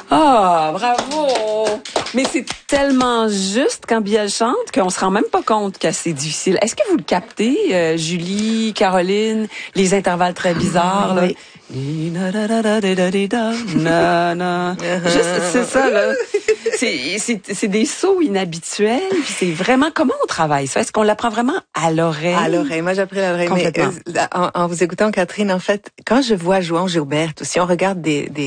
Ah, bravo! Mais c'est tellement juste quand Biel chante qu'on se rend même pas compte que c'est difficile. Est-ce que vous le captez, Julie, Caroline, les intervalles très bizarres, là? Oui. Juste, c'est ça, là. C'est des sauts inhabituels, puis c'est vraiment, comment on travaille ça? Est-ce qu'on l'apprend vraiment à l'oreille? À l'oreille. Moi, j'ai appris à l'oreille. Mais, en vous écoutant, Catherine, en fait, quand je vois Joan Gilbert, si on regarde des